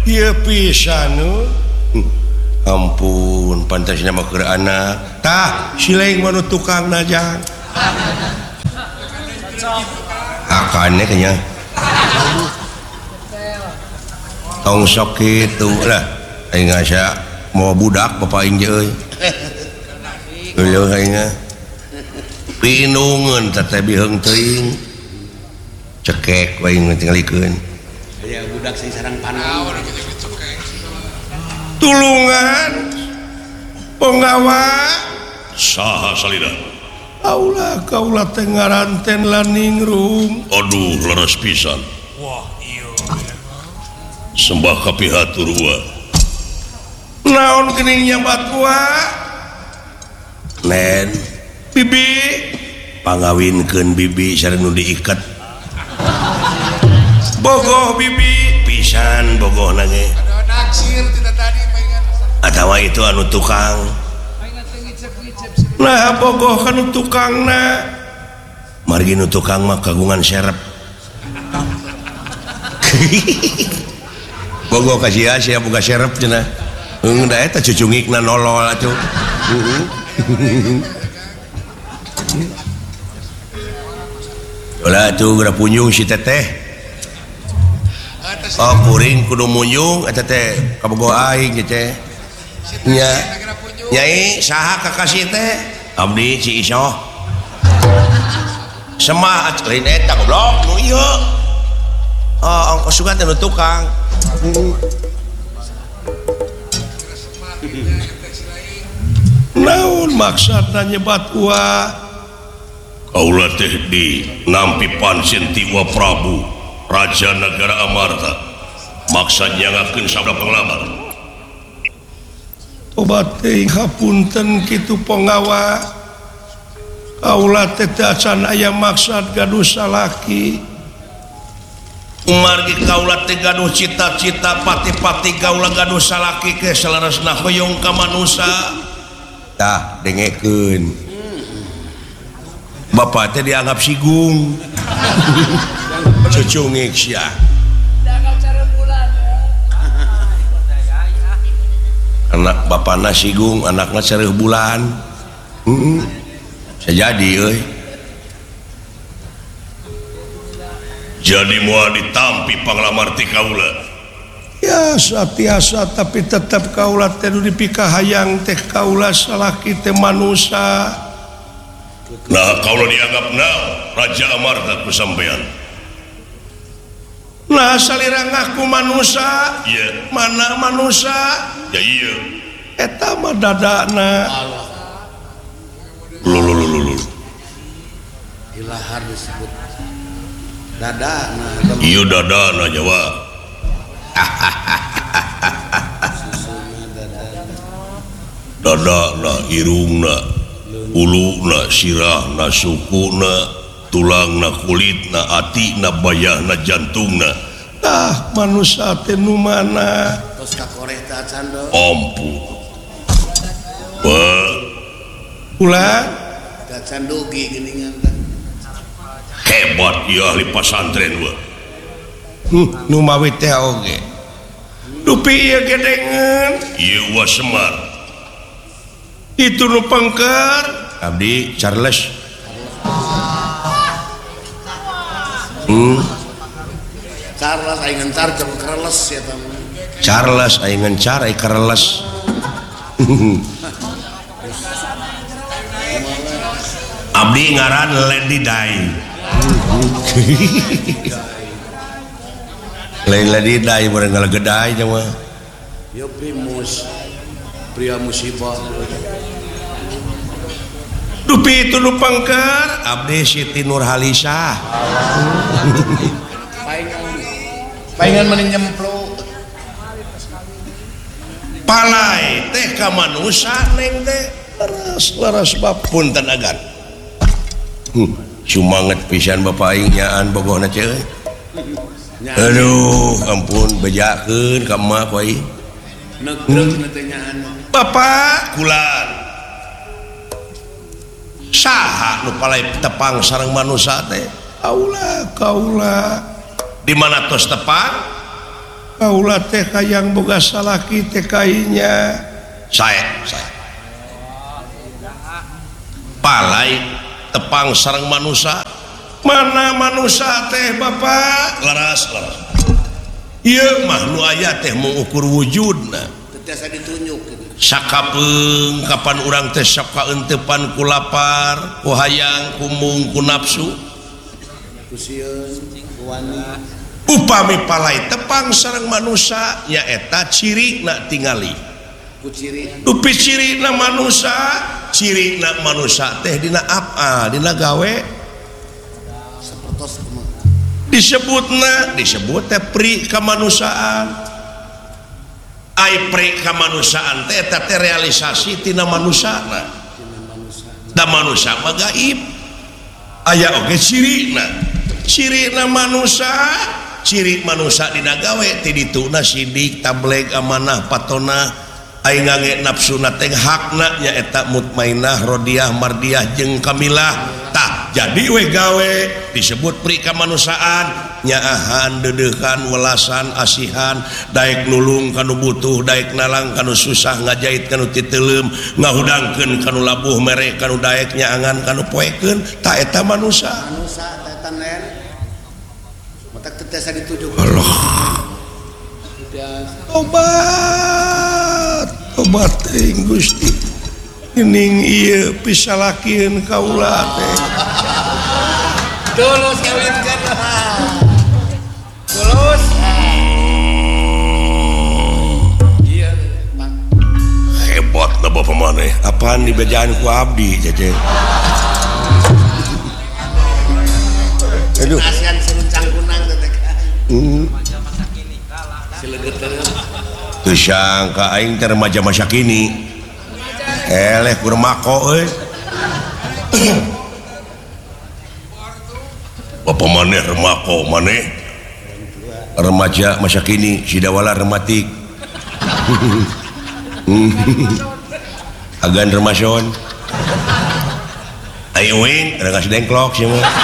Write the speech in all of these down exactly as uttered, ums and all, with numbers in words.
Iya pisan ampun pantasnya mah keur anak tah silaing manu tukang najang akannya kayaknya tong sok kitu lah aing ngasa mau budak bapak aing euy eueuh aing pinungeun teh biheung teuing cekek we aing tingalikeun aya budak sing sareng panau tulungan penggawa saha salida aula kaula teh ngaranten laningrum aduh leres pisan wah iya sembah ka pihatur wa naon geuning nyabat wa nen bibi pangawinkeun bibi sareng nu diiket bogoh bibi pisan bogoh nage naksir tidak tadi pengen atawa itu anu tukang nah bogoh kan tukang na margi nu tukang mah kagungan serep bogoh kasih sia buka serep cenah heung da eta cucungikna nolol atuh ulah tuh geura punjung si teteh oh kuring kudu munjung eta teh kabogoh aing teh nya nyai saha kakasih teh abdi si isoh semah lain eta goblok nu ieu oh ongkos sugan teh nu tukang naon maksudna nyebat wa kaula teh di nampi pansen ti wa Prabu Raja Negara Amarta maksudnya ngakeun sabda penglamar obat teh hapunten kitu penggawa kaula teh teu acan aya maksud gaduh salaki margi kaula teh gaduh cita-cita pati-pati kaula gaduh salaki ke salaresna hoyong ka manusa tah dengekeun bapak teh dianggap sigung cucungik sia anak bapana sigung anakna cereuh bulan heeh sajadi euy jadi moal ditampi panglamar ti kaula ya satiasa tapi tetap kaula teh nu dipikahayang teh kaula salaki teh manusa nah kaula dianggap naon Raja Amarta ku sampean nah salira ngaku manusa iya mana manusa ya iya eta mah dadana lulu lulu lulu ilahar disebut dadana iya dadana Jawa dadana irungna uluna sirahna sukuna tulangna kulitna atina bayahna jantungna tah manusia teh nu mana tos ka koreh teh acan do ampun wah ulah teh acan dugi geuningan teh hebat ieu ahli pasantren wah hmm, nu mawi teh oge dupi ieu gedengan ieu wa Semar itu nu pengker abdi Charles hmm Charles aing ngencar jeung kereles ya teh Charles aing ngencar ai kereles abdi ngaran Lady Dai lain Lady Dai bareng ngalegedai jeung mah yo primus pria musibah dupi itu nu pengker abdi Siti Nurhalisah paingan meuning nyemplung palai teh ka manusia neng teh leres leres bapunten agan hmm, sumanget pisan bapak aing nyaan bogohna teh aduh ampun bejakeun ka emak ku aing negreg teh nyaan bapak kulan saha nu palai tepang sareng manusia teh kaula kaula di mana tos tepang kaulah teh hayang boga salaki teh kainya saya saya palai tepang sareng manusia mana manusia teh Bapak laras laras iya mah nu aya teh mengukur wujudna Tetiasa ditunjuk gitu. sakapeung kapan urang teh sok kaentepan ku lapar ku hayang ku mung ku nafsu Kusieun, kuwani. upami palai tepang sareng manusia nyaeta cirina tingali Ku ciri dupi cirina manusia cirina manusia teh dina apa dina gawe sapertos kumaha. disebutna disebut teh pri kamanusiaan ai pri kamanusiaan teh eta teh realisasi tina manusiana da manusia mah gaib aya oge cirina cirina manusia ciri manusia dina gawe ti dituna sidik tableg amanah patona aing ngange nafsuna teh hakna nyaeta mutmainah rodiah mardiah jeung kamilah tah jadi we gawe disebut pri kamanusiaan nyaahan dedeuhan welasan asihan daek nulung kanu butuh daek nalang kanu susah ngajait kanu titeulem ngahudangkeun kanu labuh mere kanu daek nyaangan kanu poekeun tah eta manusia Manusia eta nen. Mata tetiasa ditujuk. Allah Tetiasa. obat obat teuing Gusti geuning ieu pisalakieun kaula teh Tulus kawinkeun. Tulus. Iya, Pak. hebat na bapak maneh apaan dibejaan ku abdi cece aduh Asian seruncang kunang teh teh. hmm. Sileget teh. Teu sangka aing teh remaja masa kini eleh ku remako euy bapak maneh remako maneh remaja masa kini sidawala rematik agan remason ayo wing ada ngasih dengklok sih mah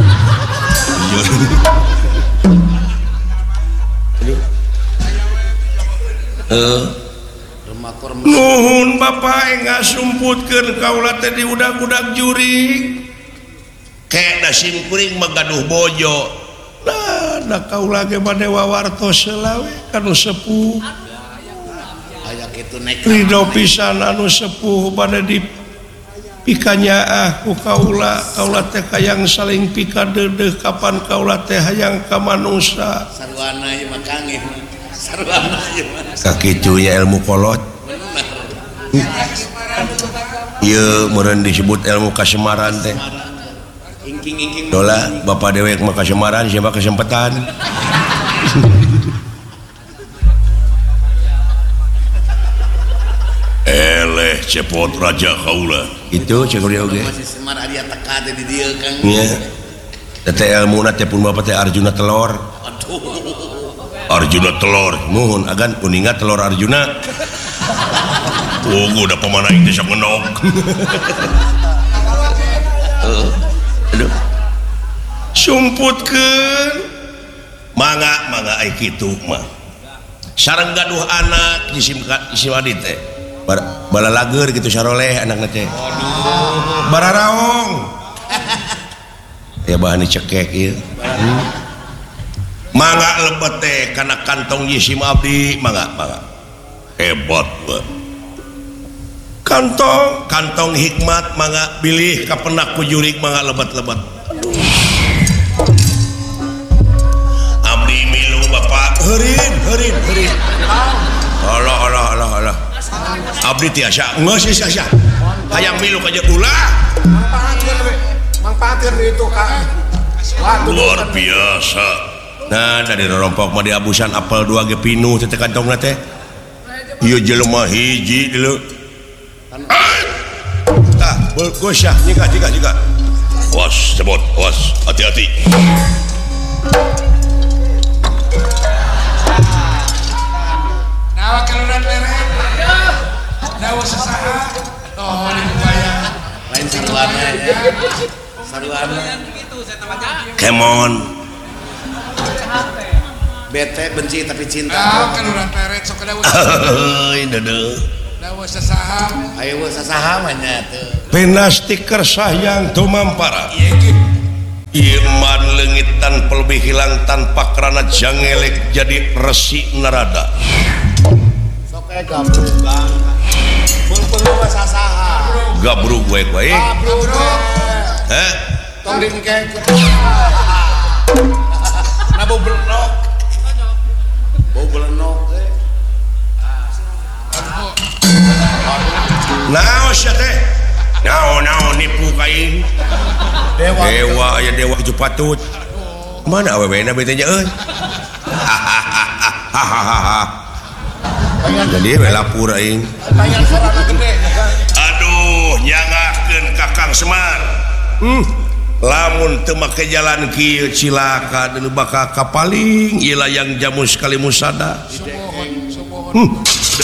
eh Remakor nuhun Bapak ngasumputkeun kaula teh di udag-udag jurig kayak dasim kuring magaduh bojo nah da kaula ge bade wawartos selawe kanu sepuh aya kitu naik. ridho pisan anu sepuh bade di pikanyaah ku kaula kaula teh kayang saling pikadeudeuh kapan kaula teh hayang ka manusia Sarwana ieu mah kangeh. Sarwana ieu mah. sakitu nya ilmu kolot ieu meureun disebut ilmu kasemaran teh Ingking-ingking. dola bapak dewek mah kasemaran siapa kesempatan eleh cepot raja kaula itu cek dia oge Masih semar aya teka teh di dieu Kang. nya teh ilmu na teh pun bapak teh Arjuna telur Aduh. Arjuna telur nuhun agan kuninga telur Arjuna oh udah pemana ini sok ngenok aduh sumputkeun mangga mangga ai kitu mah sareng gaduh anak isim isim adi teh Bar- balalager gitu saroleh anakna teh bararaong ya bahan dicekek ieu hmm. mangga lebet teh kana kantong isim abdi mangga mangga hebat ba kantong kantong hikmat mangga bilih ka penak ku jurig mangga lebat-lebat abdi milu bapak heureun heureun heureun Allah Allah Allah Allah abdi tiasa geus sia hayang milu ka jeung ulah Mang Pahatir we. Mang Pahatir itu Kak. Wah, luar biasa nah dari rompok mah diabusan apel dua ge pinuh teh kantongna teh ieu jelema hiji dulu tah bagus ya nyika nyika nyika was cepot was hati-hati nawa keluran leren. Nawa sesaha. Oh, ini bayang. Lain sarwana ya. Sarwana. come on bete benci tapi cinta Ah, kan urang teret sok dawa. Heuy deudeuh. Dawa sasaha. ayo we sasaha mah nya teu Pena stiker sayang tumampara. Ieu ge. Iman lengitan pelebih hilang tanpa kerana jangelek jadi resi nerada. sok kayak gabruk bang puluh-puluh mah sasaha Gabruk gue gue. gabruk Eh, tong dingkek na bau belenok bau belenok teh naos ya teh. Naon naon nipu kain. dewa Dewa ya dewa Jepatut. Mana awewe na betenya euy. Jadi we lapur aing. tayang sorana gede Aduh, nyangakeun Kakang Semar. Hmm. Lamun teu make jalan kieu cilaka deuleu bakal kapaling ieu layang jamus kali musada. Sumohon, sumohon. Hmm.